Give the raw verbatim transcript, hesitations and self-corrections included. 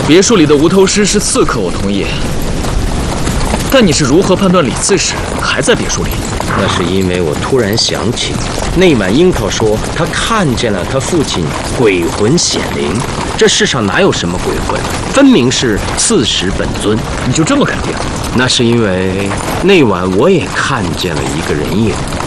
别墅里的无头尸是刺客，我同意。但你是如何判断李刺史还在别墅里？ 那是因为我突然想起，那晚樱桃说她看见了她父亲鬼魂显灵。这世上哪有什么鬼魂，分明是刺史本尊。 你就这么肯定？ 那是因为那晚我也看见了一个人影。